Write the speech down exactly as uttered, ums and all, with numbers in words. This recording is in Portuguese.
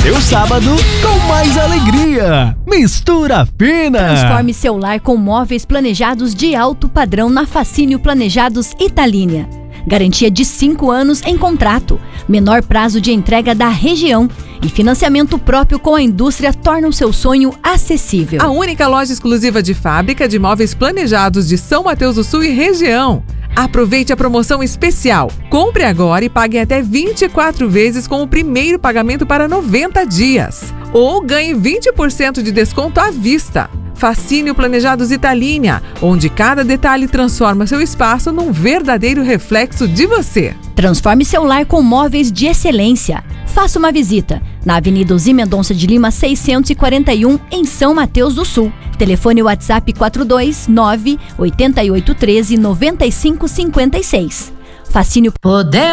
seu sábado com mais alegria. Mistura Fina. Transforme seu lar com móveis planejados de alto padrão na Facínio Planejados Italínia. Garantia de cinco anos em contrato, menor prazo de entrega da região e financiamento próprio com a indústria tornam seu sonho acessível. A única loja exclusiva de fábrica de móveis planejados de São Mateus do Sul e região. Aproveite a promoção especial. Compre agora e pague até vinte e quatro vezes com o primeiro pagamento para noventa dias. Ou ganhe vinte por cento de desconto à vista. Facínio Planejados Italínia, onde cada detalhe transforma seu espaço num verdadeiro reflexo de você. Transforme seu lar com móveis de excelência. Faça uma visita na Avenida Uzzi Mendonça de Lima, seiscentos e quarenta e um, em São Mateus do Sul. Telefone WhatsApp quatro dois nove, oito oito um três, nove cinco cinco seis. Facínio Poder.